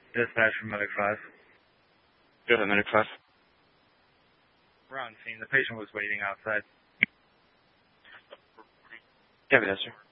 Dispatch from Medic 5. Go ahead, Medic 5. We're on scene. The patient was waiting outside. Yeah, yes, sir.